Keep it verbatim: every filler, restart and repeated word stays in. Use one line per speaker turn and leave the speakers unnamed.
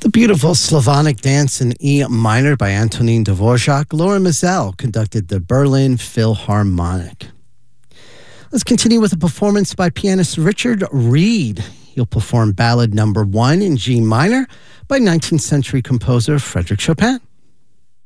The beautiful Slavonic dance in E minor by Antonin Dvorak. Laura Mizell conducted the Berlin Philharmonic. Let's continue with a performance by pianist Richard Reed. He'll perform Ballad Number One in G minor by nineteenth century composer Frédéric Chopin.